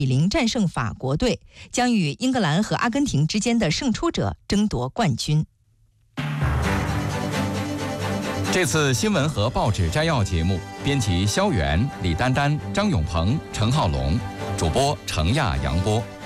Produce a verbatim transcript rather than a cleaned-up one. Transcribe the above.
比零战胜法国队，将与英格兰和阿根廷之间的胜出者争夺冠军。 这次新闻和报纸摘要节目，编辑肖元、李丹丹、张永鹏、陈浩龙，主播程亚、杨波。